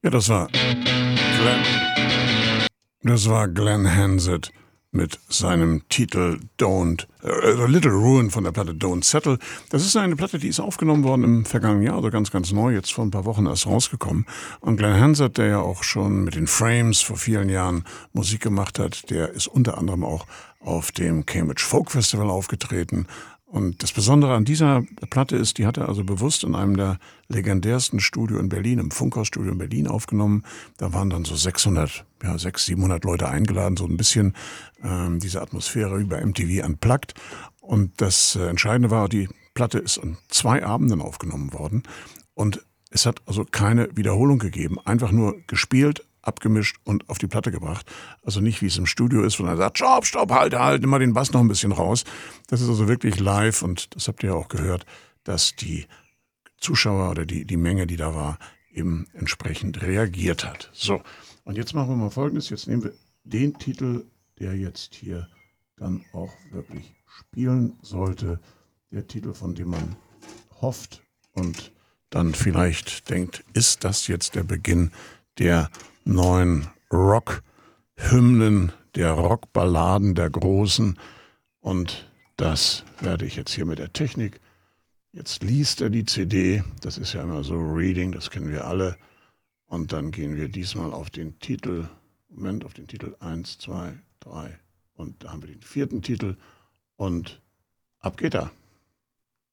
Ja, das war Glenn Hansard mit seinem Titel Little Ruin von der Platte Don't Settle. Das ist eine Platte, die ist aufgenommen worden im vergangenen Jahr, also ganz, ganz neu, jetzt vor ein paar Wochen erst rausgekommen. Und Glenn Hansard, der ja auch schon mit den Frames vor vielen Jahren Musik gemacht hat, der ist unter anderem auch auf dem Cambridge Folk Festival aufgetreten. Und das Besondere an dieser Platte ist, die hat er also bewusst in einem der legendärsten Studio in Berlin, im Funkhausstudio in Berlin aufgenommen. Da waren dann so 600, 700 Leute eingeladen, so ein bisschen diese Atmosphäre über MTV Unplugged. Und das Entscheidende war, die Platte ist an 2 Abenden aufgenommen worden. Und es hat also keine Wiederholung gegeben, einfach nur gespielt, abgemischt und auf die Platte gebracht. Also nicht, wie es im Studio ist, wo man sagt, stopp, halt immer den Bass noch ein bisschen raus. Das ist also wirklich live und das habt ihr ja auch gehört, dass die Zuschauer oder die Menge, die da war, eben entsprechend reagiert hat. So, und jetzt machen wir mal Folgendes. Jetzt nehmen wir den Titel, der jetzt hier dann auch wirklich spielen sollte. Der Titel, von dem man hofft und dann vielleicht denkt, ist das jetzt der Beginn der neuen Rock-Hymnen, der Rockballaden der Großen. Und das werde ich jetzt hier mit der Technik. Jetzt liest er die CD, das ist ja immer so Reading, das kennen wir alle. Und dann gehen wir diesmal auf den Titel, auf den Titel 1, 2, 3 und da haben wir den 4. Titel und ab geht er.